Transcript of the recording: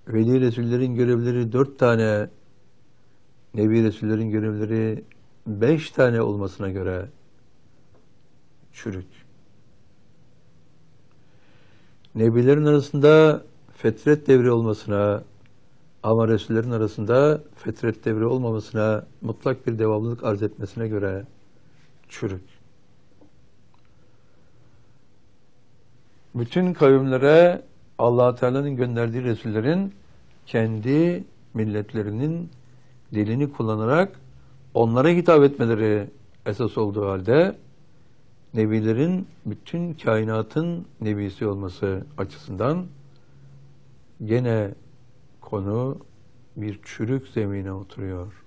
Veli Resullerin görevleri 4 tane, Nebi Resullerin görevleri 5 tane olmasına göre çürük. Nebilerin arasında fetret devri olmasına ama Resullerin arasında fetret devri olmamasına, mutlak bir devamlılık arz etmesine göre çürük. Bütün kavimlere Allah Teala'nın gönderdiği Resullerin kendi milletlerinin dilini kullanarak onlara hitap etmeleri esas olduğu halde Nebilerin bütün kainatın nebisi olması açısından gene konu bir çürük zemine oturuyor.